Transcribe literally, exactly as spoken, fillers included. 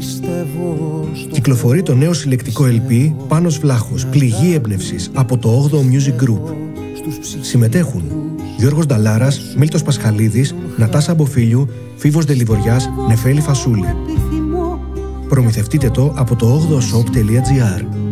Κυκλοφορεί το νέο συλλεκτικό ελ πι «Πάνος Βλάχος, πληγή έμπνευσης» από το όγδοο Music Group. Συμμετέχουν Γιώργος Νταλάρας, Μίλτος Πασχαλίδης, Νατάσα Μποφίλιου, Φίβος Ντελιβοριάς, Νεφέλη Φασούλη. Προμηθευτείτε το από το όγδοο shop τελεία gr.